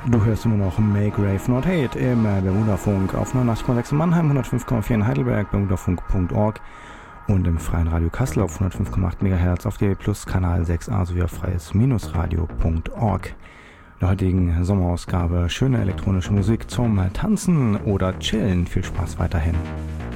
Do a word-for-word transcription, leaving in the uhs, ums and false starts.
Du hörst immer noch Make Rave Not Hate im Bermuda-Funk auf neunundachtzig Komma sechs in Mannheim, hundertfünf Komma vier in Heidelberg, bermudafunk punkt org und im Freien Radio Kassel auf hundertfünf Komma acht Megahertz auf D A B Plus Kanal sechs a sowie auf freies-radio punkt org. In der heutigen Sommerausgabe schöne elektronische Musik zum Tanzen oder Chillen. Viel Spaß weiterhin.